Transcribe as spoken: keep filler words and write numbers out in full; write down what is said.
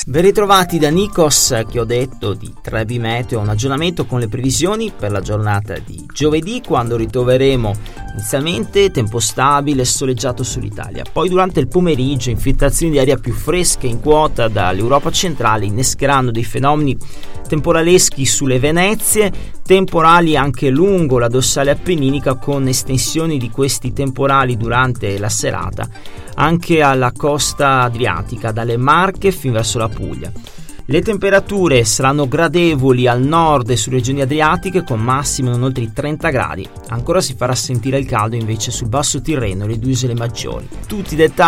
Ben ritrovati da Nikos, che ho detto di Trebi Meteo, un aggiornamento con le previsioni per la giornata di giovedì, quando ritroveremo inizialmente tempo stabile e soleggiato sull'Italia. Poi durante il pomeriggio infiltrazioni di aria più fresche in quota dall'Europa centrale innescheranno dei fenomeni temporaleschi sulle Venezie, temporali anche lungo la dorsale appenninica, con estensioni di questi temporali durante la serata anche alla costa adriatica, dalle Marche fin verso la Puglia. Le temperature saranno gradevoli al nord e su regioni adriatiche, con massime non oltre i trenta gradi. Ancora si farà sentire il caldo invece sul basso Tirreno e le due isole maggiori. Tutti i dettagli